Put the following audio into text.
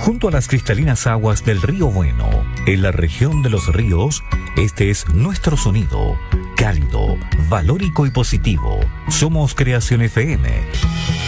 Junto a las cristalinas aguas del Río Bueno, en la región de los ríos, este es nuestro sonido, cálido, valórico y positivo. Somos Creación FM.